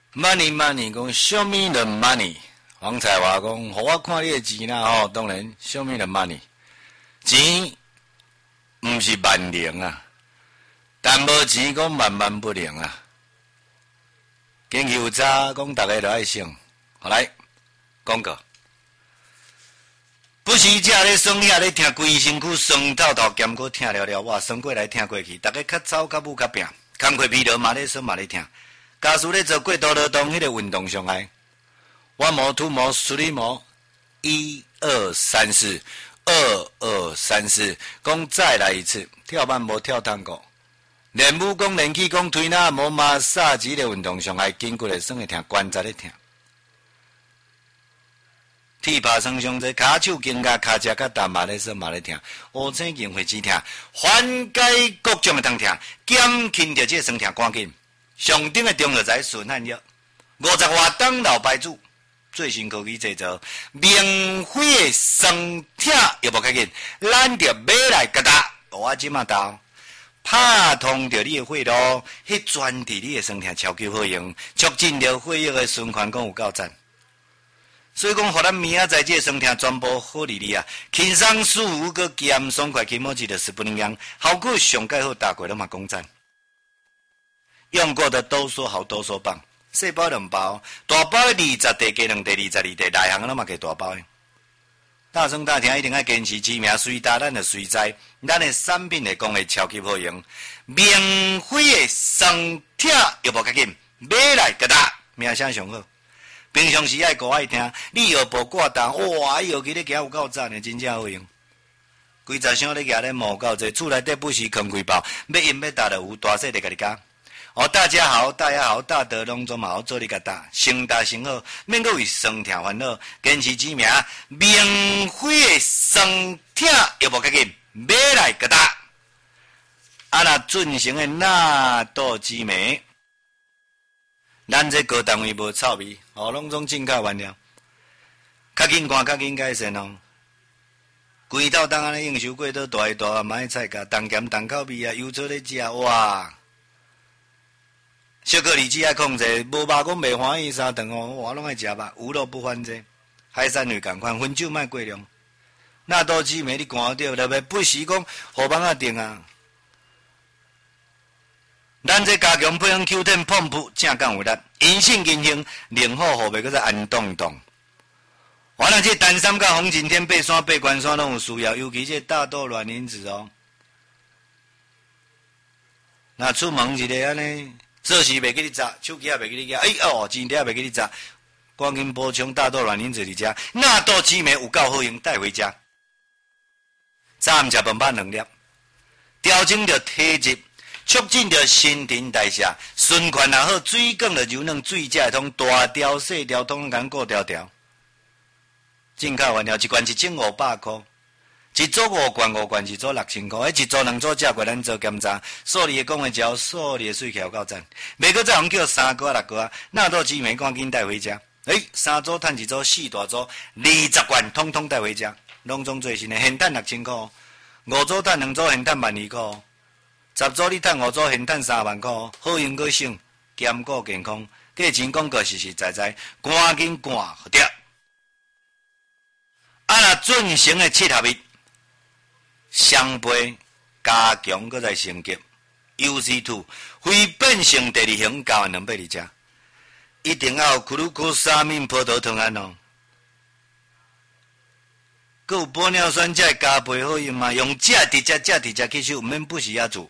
money 讲什么的 money？ 黄彩华讲，互我看你的钱啦吼，当然什么的 money？ 钱毋是万能啊，但无钱讲万不能啊。经济有差，讲大家都爱省。好来，广告。不是只咧酸也咧听，规身躯酸透透，兼搁听了了，哇，酸过来听过去，大家较走较舞较拼，工课疲劳嘛咧酸嘛咧听。假使咧做过多劳动迄个运动上来，one more two more three more， 1 2 3 4 2 2 3 4，讲再来一次，跳慢无跳探戈，练武功练气功推拿无马杀鸡的运动上来，筋骨咧酸会听，关节咧听。踢爬双上这骹手筋甲骹只甲淡嘛咧酸嘛咧听，乌青筋会止听，缓解各种的疼痛，减轻着这酸痛赶紧。上顶的中药材顺汗药，50外档老牌子，最新科技制造，免费的酸痛又无较紧，咱着买来甲搭，我即马到，拍通着你的血路，迄专治你的酸痛超级好用，促进着血液的循环，讲有够赞。所以讲，互咱明仔载这酸痛全部好哩哩啊，轻松舒服个咸爽快，起码一个10分钟，效果上介好，大家拢嘛讲赞。用过的都说好，都说棒。细包2包，大包的20袋加2袋22袋，内行拢嘛加大包的。大声大听，一定要坚持知名，随搭咱就随在，咱的产品的讲的超级好用，免费的酸痛又无较紧，买来甲搭，名声上好。平常时爱歌爱听，你腰部挂档，哇，腰肌咧行有够赞的，真正好用。规十箱咧举咧毛够济，厝内底不时空开包，要饮要搭就有，大细就甲你讲。哦，大家好，大德隆中嘛好，做你个大，先大先好，免阁为酸痛烦恼，坚持知名，免费的酸痛又无较紧，买来个大。啊那准成的纳豆之美，咱这各单位无臭味，哦，拢总进口原料，较紧看，较紧改善哦。规道当安尼应收过倒大一大，买菜价，重咸重口味啊，油炒咧食，哇！小克力只爱控制，无肉讲袂欢喜三顿哦，我拢爱食肉，无肉不欢这。海产类共款，分酒莫过量。那都姊妹你看到，特别不时讲河蚌仔定啊。咱这加强配方 Q10 碰布正讲有力，阴性阴性，灵好后背搁再安动一动。完了这单三甲红景天爬山爬关山拢有需要，尤其这大豆卵磷脂哦。那出门一个安尼。做事袂记你砸，手机也袂记你举，钱条也袂记你砸，赶紧补充大豆卵磷脂伫遮，纳豆激酶有够好用，带回家。早暗食饭饱2粒，调整着体质，促进着新陈代谢，循环也好，水管着柔软，水才会通大条细条通共顾条条。进口原料一罐1500块。一组5罐，一组6000块，一组2组食过，咱做检查，数理的讲的招，数理的水起有够赞。袂搁再用叫3个6个，纳豆激酶赶紧带回家。3组趁1组，4大组，20罐通通带回家，拢总最新的，现赚6000块，5组赚2组，现赚12000块，10组你赚5组，现赚3万块，好用个省，兼顾健康，价钱广告实实在在，赶紧赶好掉。那准成的7合一。双倍加强，搁再升级 UC2 非变性第2型加完280只，一定要有库鲁库沙敏葡萄糖胺哦。搁有玻尿酸才会加倍好用嘛，用直直吸收，毋免不时也做。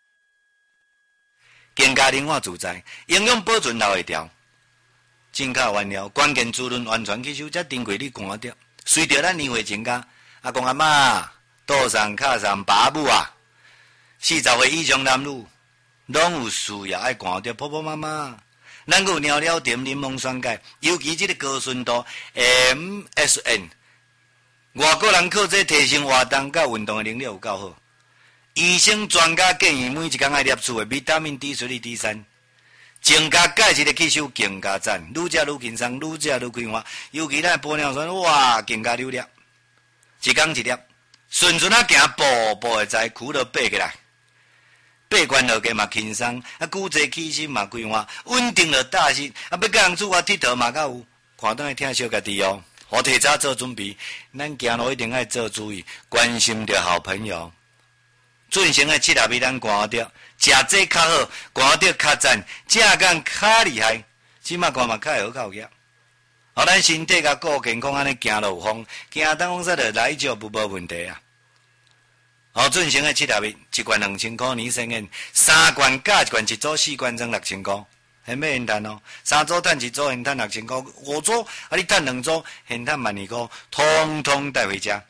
更加灵活自在，营养保存留会条。进口原料，关键滋润完全吸收，才珍贵你看到。随着咱年岁增加，阿公阿嬷。肚上、脚上、爸母啊，40岁以上男女，拢有需要爱看到婆婆妈妈。咱有尿尿甜柠檬酸钙，尤其这个高纯度 MSN， 外国人靠这提升活动甲运动的能力有够好。医生专家建议每一天爱摄取的维他命 D3、D3，增加钙质的吸收更加赞，愈食愈轻松，愈食愈开花。尤其咱玻尿酸，哇，更加流粒，一天一粒。顺顺啊行，步步会知，苦都爬起来。 闭关落家嘛轻松，鼓坐起身嘛规换，稳定了大心，要甲人厝我佚佗嘛较有。看倒来听小家己哦，好提早做准备，咱行路一定要做注意，关心着好朋友。准成的七合米咱看着，食这较好，看着较赞，正讲较厉害，即马看嘛较会好较有业。互咱身体甲顾健康，安尼行路有风，行当风说着来就无问题啊。准成的七合米，一罐2000块年生宴，3罐加一罐一组4罐装6000块，现买现赚哦。3组赚1组现赚6000块，5组你赚2组现赚12000块，通通带回家。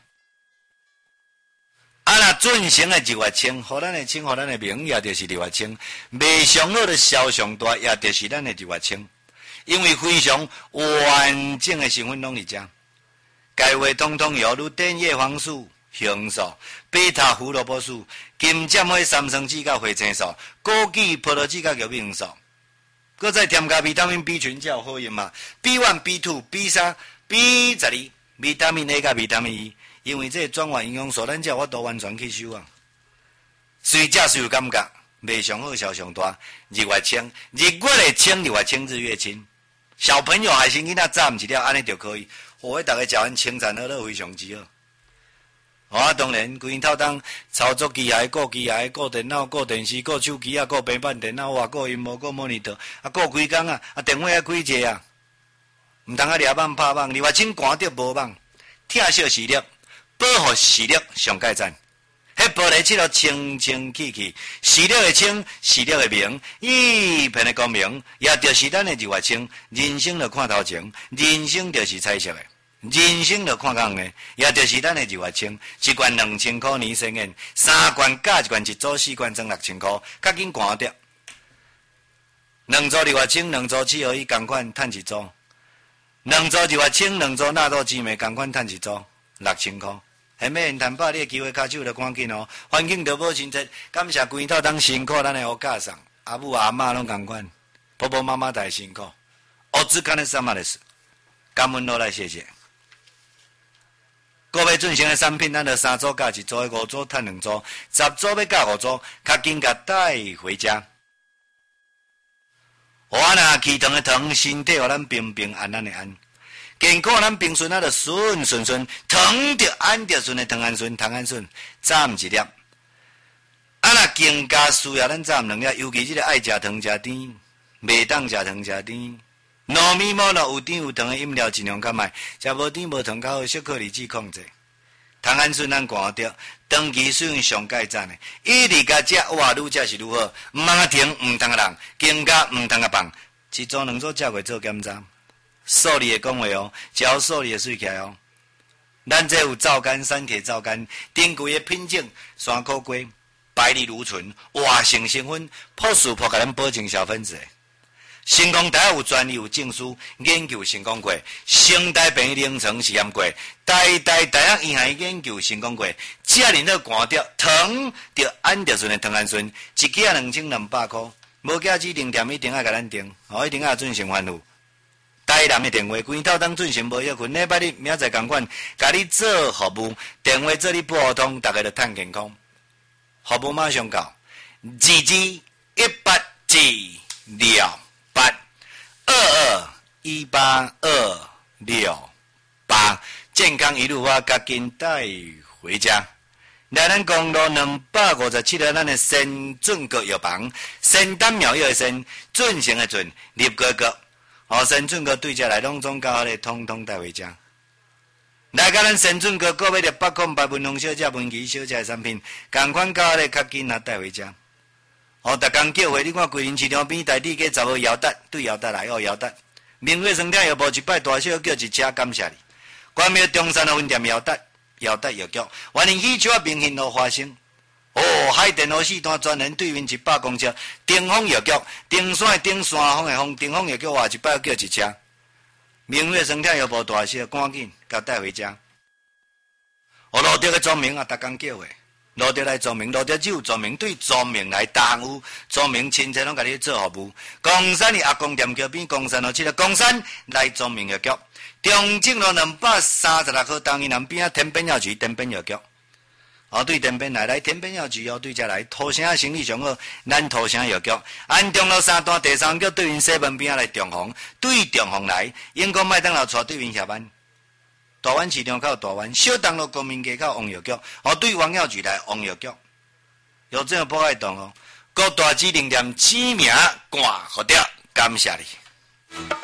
若准成的日月清，互咱的清，互咱的名，也就是日月清。卖上好的销上大，也就是咱的日月清。因为非常完整的成分拢伫遮，该话通通有如碘叶黄素、红素、贝塔胡萝卜素、金针花三酸酯甲花青素、枸杞葡萄籽甲玉米黄素，搁再添加维他命 B 群才有好用嘛。B1、B2、B3、B12、维他命 A 甲维他命 E， 因为这转换营养素，咱才有法度完全吸收啊。随食随有感觉，卖上好销上大，日月清，日月的清，日月清，日月清。小朋友还是囡仔早一了，安尼就可以。互大家食完清餐好了，非常之好。当然，规套当操作机械、顾机械、顾电脑、顾电视、顾手机啊、顾平板电脑啊、顾荧幕、顾 monitor 啊、顾规工啊，电话啊开者啊，毋通掠网拍网，日月清寒着无网，疼惜视力，保护视力上界赞。迄玻璃漆都清清气气，视力的清，视力的明，一片的光明，也就是咱的日月清。人生就看头前，人生就是彩色的，人生就看红的，也就是咱的日月清。一罐2000块年生宴，3罐加一罐1组4罐装6000块，较紧看着。2组日月清，2组7合一同款赚1组，2组日月清，2组纳豆芝麻同款赚1组6000块。现买现谈饱，你的机会卡手就赶紧哦。环境就保清洁，感谢规套当辛苦，咱的乌家上阿母阿嬷拢同款，婆婆妈妈大辛苦。我只看的什么的事，感恩落来谢谢。各位准成的产品，咱就3组加1组，5组赚2组，10组要加5组，较紧甲带回家。我若气糖的糖，身体互咱平平安安的安。健康咱平顺就顺，糖着安着顺的糖安顺，早毋一粒。若更加需要咱早2粒，尤其这个爱食糖食甜，袂当食糖食甜。糯米末咯有甜有糖的饮料尽量较卖，食无甜无糖较好，小可离子控制。糖安顺咱看着，长期使用上界赞的，一直甲食哇，愈食是愈好，毋通停，毋通人，更加毋通放，一组2组食过做检查。数理的讲话哦，只数理的水起来哦。咱这有皂苷、三铁皂苷、珍贵的品种、山苦瓜、百利芦醇、活性成分，朴素朴甲咱保证小分子的。成功大学有专利有证书，研究成功过，成大病院临床试验过，大学医学研究成功过，遮尔好寒着糖着安着顺的糖安顺，一支啊2200块，无加指定店一定要甲咱订，一定要准成欢呼。台南的电话，规套当准成无休困，礼拜日明仔载同款，甲你做服务，电话做你拨通，大家就趁健康。服务马上到，2218282218，健康一路我甲紧带回家。来咱公路257号，咱的先准国药房，先丹苗药的先，准成的准，立哥哥。先准哥对遮来拢总交咧，通通带回家。来甲咱先准哥购买着8款白文龙小姐、文琪小姐的产品，同款交咧较紧带回家。逐工叫回，你看桂林市场边台地给查某姚达，对姚达来姚达。明月生态药包一摆大小叫一车，感谢你。关庙中山的分店姚达药局，欢迎喜酒明兴路花生。海电路四段专人对面100公尺，顶峰药局，顶山的顶，山峰的峰，顶峰药局话一摆叫一车。明月生态药包大小，赶紧甲带回家。路德的庄名逐工叫的，路德来庄名，路德只有庄名对庄名来耽误，庄名亲戚拢甲你做服务。公山的阿公店桥边，公山路7个公山来庄名药局，中正路236号东西南边天边药局，天边药局。 哦，对天边来天边要聚哦，对才来土城生意上好，咱土城药局按中路三段第三局对面西门边来中红，对中红来，永康麦当劳带对面下班，大湾市场口大湾，小东路国民街口王药局，哦，对王耀聚来王药局，有这样不爱动哦，各大指定店指名挂好掉，感谢你。